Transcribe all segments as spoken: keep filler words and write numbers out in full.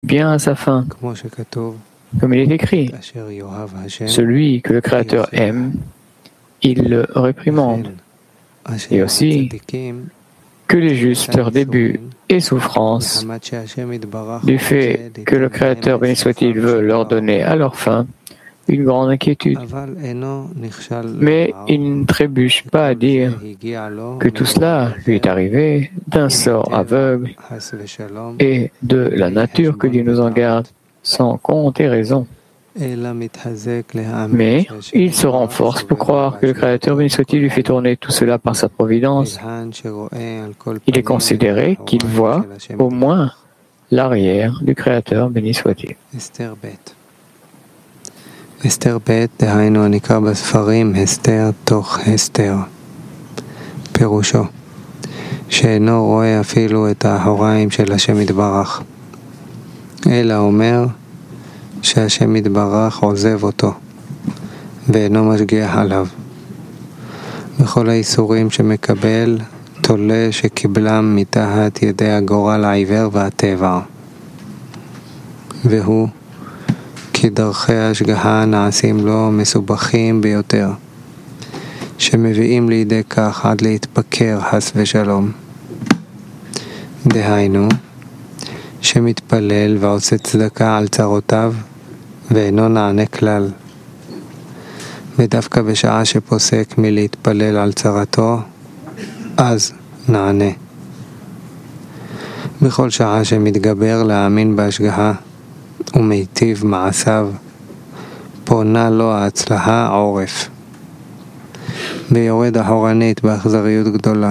vient à sa fin. Comme il est écrit, celui que le Créateur aime, il le réprimande. Et aussi, que les justes, leur début et souffrance, du fait que le Créateur, béni soit-il, veut leur donner à leur fin une grande inquiétude. Mais il ne trébuche pas à dire que tout cela lui est arrivé d'un sort aveugle et de la nature que Dieu nous en garde, sans compte et raison. Mais il se renforce pour croire que le Créateur, béni soit-il, lui fait tourner tout cela par sa providence. Il est considéré qu'il voit au moins l'arrière du Créateur, béni soit-il. הסתר ב' דהיינו הנקרא בספרים הסתר תוך הסתר. פירושו שאינו רואה אפילו את האחוריים של השם יתברך, אלא אומר שהשם יתברך עוזב אותו ואינו משגיח עליו. בכל האיסורים שמקבל תולה שקיבלם מתחת ידי הגורל העיוור והטבע, והוא כי דרכי ההשגחה נעשים לו מסובכים ביותר, שמביאים לידי כך עד להתפקר חס ושלום. דהיינו, שמתפלל ועושה צדקה על צרותיו, ואינו נענה כלל. ודווקא בשעה שפוסק מלהתפלל על צרתו, אז נענה. בכל שעה שמתגבר להאמין בהשגחה, ומיטיב מעשיו, פונה לו ההצלחה עורף, ויורד אחורנית באכזריות גדולה.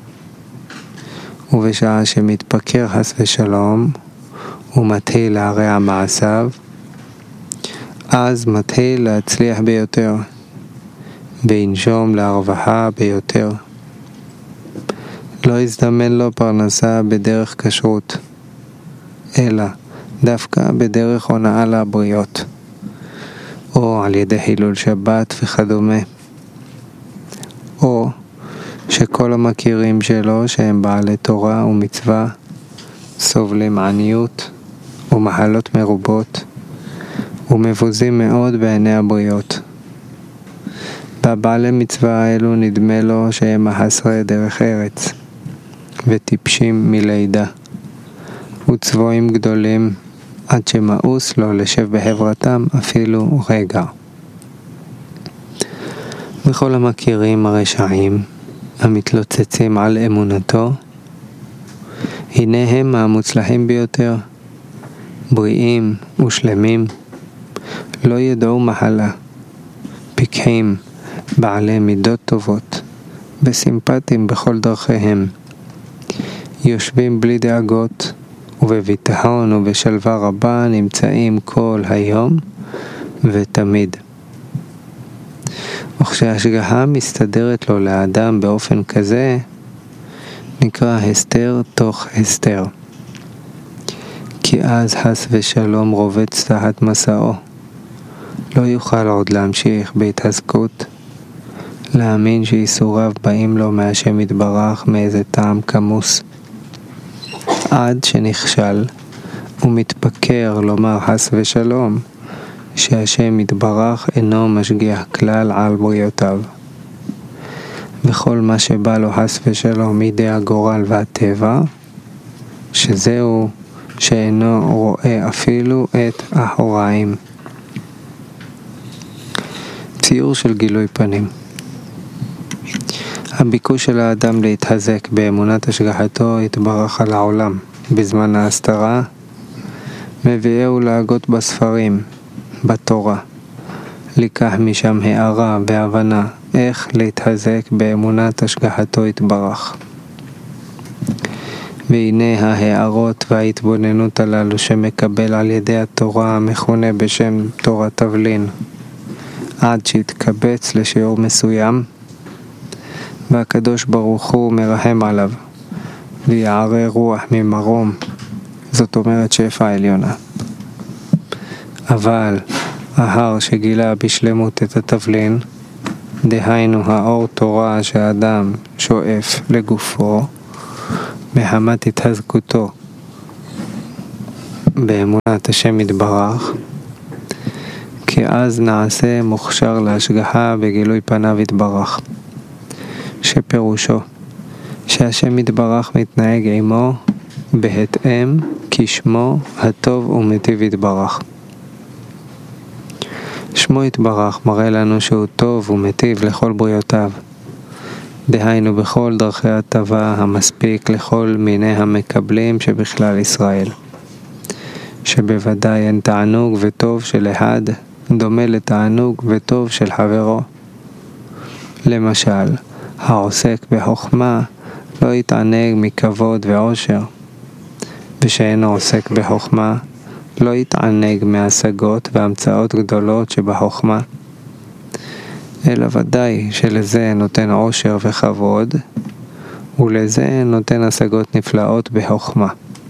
ובשעה שמתפקר חס ושלום, ומתחיל להרע מעשיו, אז מתחיל להצליח ביותר, וינשום להרווחה ביותר. לא יזדמן לו פרנסה בדרך כשרות, אלא דווקא בדרך הונאה לבריות, או על ידי חילול שבת וכדומה, או שכל המכירים שלו שהם בעלי תורה ומצווה סובלים עניות ומחלות מרובות ומבוזים מאוד בעיני הבריות. בבעלי מצווה האלו נדמה לו שהם חסרי דרך ארץ וטיפשים מלידה וצבועים גדולים, עד שמאוס לו לשב בחברתם אפילו רגע. וכל המכירים הרשעים המתלוצצים על אמונתו, הנה הם המוצלחים ביותר, בריאים ושלמים, לא ידעו מחלה, פיקחים, בעלי מידות טובות, וסימפטיים בכל דרכיהם, יושבים בלי דאגות, ובביטחון ובשלווה רבה נמצאים כל היום ותמיד. וכשההשגחה מסתדרת לו לאדם באופן כזה, נקרא הסתר תוך הסתר. כי אז חס ושלום רובץ תחת מסעו. לא יוכל עוד להמשיך בהתעסקות, להאמין שאיסוריו באים לו מהשם יתברך מאיזה טעם כמוס. עד שנכשל ומתפקר לומר חס ושלום שהשם יתברך אינו משגיח כלל על בריותיו, וכל מה שבא לו חס ושלום מידי הגורל והטבע, שזהו שאינו רואה אפילו את האחוריים. ציור של גילוי פנים. הביקוש של האדם להתחזק באמונת השגחתו יתברך על העולם בזמן ההסתרה, מביאהו להגות בספרים, בתורה, לקח משם הערה והבנה איך להתחזק באמונת השגחתו יתברך. והנה ההערות וההתבוננות הללו שמקבל על ידי התורה המכונה בשם תורת תבלין, עד שיתקבץ לשיעור מסוים, והקדוש ברוך הוא מרחם עליו ויערה רוח ממרום, זאת אומרת שפע עליונה. אבל ההר שגילה בשלמות את התבלין, דהיינו האור תורה שהאדם שואף לגופו מחמת התחזקותו באמונת השם יתברך, כי אז נעשה מוכשר להשגחה בגילוי פניו יתברך, שפירושו שהשם יתברך מתנהג עמו בהתאם כשמו הטוב ומטיב יתברך. שמו יתברך מראה לנו שהוא טוב ומטיב לכל בריאותיו, דהיינו בכל דרכי הטבה המספיק לכל מיני המקבלים שבכלל ישראל, שבוודאי אין תענוג וטוב של אחד דומה לתענוג וטוב של חברו. למשל, העוסק בחוכמה לא יתענג מכבוד ועושר, ושאינו עוסק בחוכמה לא יתענג מהשגות והמצאות גדולות שבחוכמה, אלא ודאי שלזה נותן עושר וכבוד, ולזה נותן השגות נפלאות בחוכמה.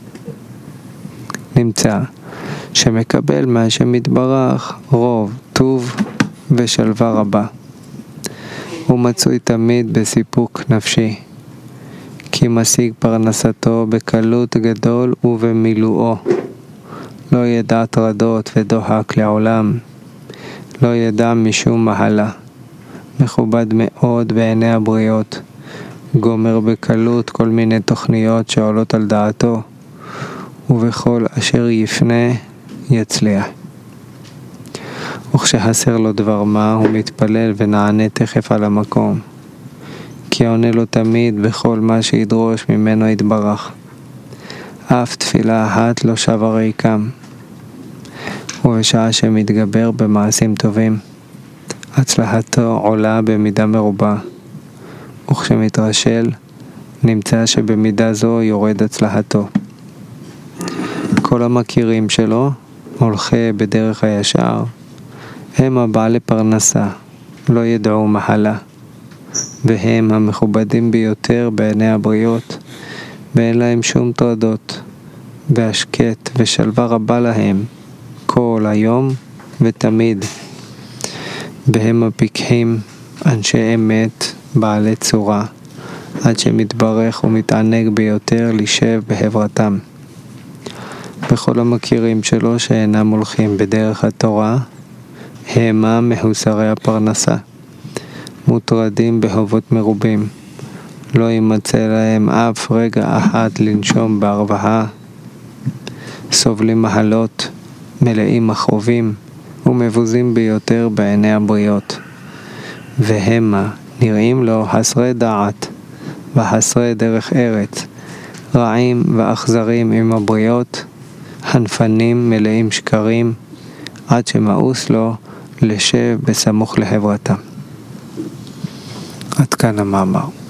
נמצא שמקבל מהשם יתברך רוב, טוב ושלווה רבה. הוא מצוי תמיד בסיפוק נפשי, כי משיג פרנסתו בקלות גדול ובמילואו. לא ידע טרדות ודוחק לעולם, לא ידע משום מהלה. מכובד מאוד בעיני הבריות, גומר בקלות כל מיני תוכניות שעולות על דעתו, ובכל אשר יפנה יצליח. וכשחסר לו דבר מה הוא מתפלל ונענה תכף על המקום, כי עונה לו תמיד בכל מה שידרוש ממנו יתברך. אף תפילה אחת לא שווה ריקם. ובשעה שמתגבר במעשים טובים, הצלחתו עולה במידה מרובה, וכשמתרשל נמצא שבמידה זו יורד הצלחתו. כל המכירים שלו, הולכי בדרך הישר, הם הבעלי פרנסה, לא ידעו מחלה, והם המכובדים ביותר בעיני הבריות, ואין להם שום טרדות, והשקט ושלווה רבה להם כל היום ותמיד. והם הפיקחים, אנשי אמת, בעלי צורה, עד שמתברך ומתענג ביותר לשב בחברתם. וכל המכירים שלו שאינם הולכים בדרך התורה, המה מחוסרי הפרנסה, מוטרדים בהובות מרובים, לא יימצא להם אף רגע אחת לנשום בהרווחה, סובלים מחלות, מלאים מכאובים ומבוזים ביותר בעיני הבריות, והמה נראים לו חסרי דעת וחסרי דרך ארץ, רעים ואכזרים עם הבריות, חנפנים מלאים שקרים, עד שמאוס לו לשב בסמוך לחברתם. עד כאן המאמר.